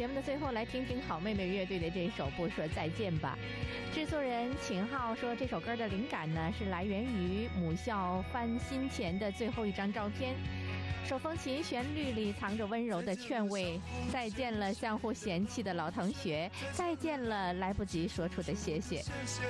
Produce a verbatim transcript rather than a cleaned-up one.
节目的最后来听听好妹妹乐队的这首《不说再见吧》。制作人秦昊说，这首歌的灵感呢是来源于母校翻新前的最后一张照片，手风琴旋律里藏着温柔的劝慰，再见了相互嫌弃的老同学，再见了来不及说出的谢谢。